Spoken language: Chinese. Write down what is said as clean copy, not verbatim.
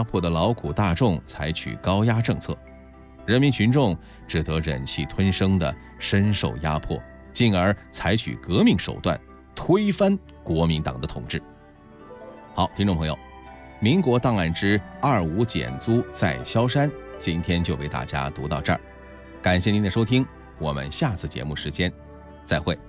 迫的劳苦大众采取高压政策，人民群众只得忍气吞声地深受压迫，进而采取革命手段推翻国民党的统治。好，听众朋友，民国档案之25减租在萧山，今天就为大家读到这儿，感谢您的收听，我们下次节目时间再会。